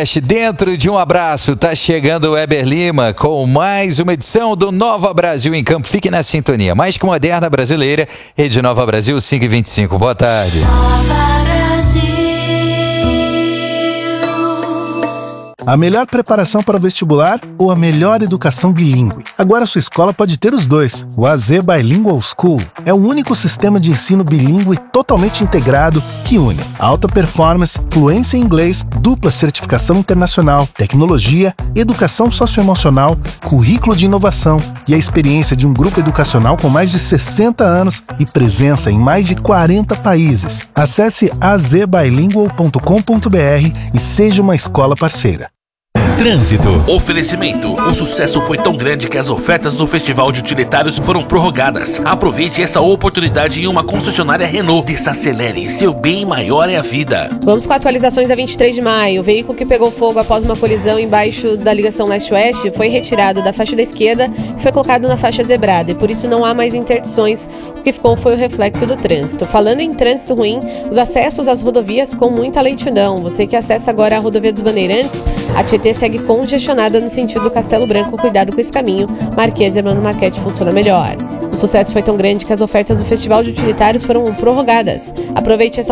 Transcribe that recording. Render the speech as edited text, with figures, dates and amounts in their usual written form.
Oeste, dentro de um abraço, tá chegando o Weber Lima com mais uma edição do Nova Brasil em Campo. Fique na sintonia, mais que moderna brasileira, Rede Nova Brasil 5h25. Boa tarde. A melhor preparação para o vestibular ou a melhor educação bilíngue? Agora sua escola pode ter os dois. O AZ Bilingual School é o único sistema de ensino bilíngue totalmente integrado que une alta performance, fluência em inglês, dupla certificação internacional, tecnologia, educação socioemocional, currículo de inovação e a experiência de um grupo educacional com mais de 60 anos e presença em mais de 40 países. Acesse azbilingual.com.br e seja uma escola parceira. Trânsito. Oferecimento. O sucesso foi tão grande que as ofertas do Festival de Utilitários foram prorrogadas. Aproveite essa oportunidade em uma concessionária Renault. Desacelere, seu bem maior é a vida. Vamos com atualizações a 23 de maio. O veículo que pegou fogo após uma colisão embaixo da ligação leste-oeste foi retirado da faixa da esquerda e foi colocado na faixa zebrada. E por isso não há mais interdições. O que ficou foi o reflexo do trânsito. Falando em trânsito ruim, os acessos às rodovias com muita lentidão. Você que acessa agora a rodovia dos Bandeirantes, a Tietê segue congestionada no sentido do Castelo Branco. Cuidado com esse caminho. Marquês Hermano Marquete funciona melhor. O sucesso foi tão grande que as ofertas do Festival de Utilitários foram prorrogadas. Aproveite essa